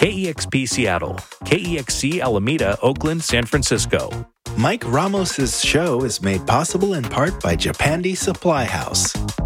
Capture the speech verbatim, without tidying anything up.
K E X P Seattle, K E X C Alameda, Oakland, San Francisco. Mike Ramos's show is made possible in part by Japandi Supply House.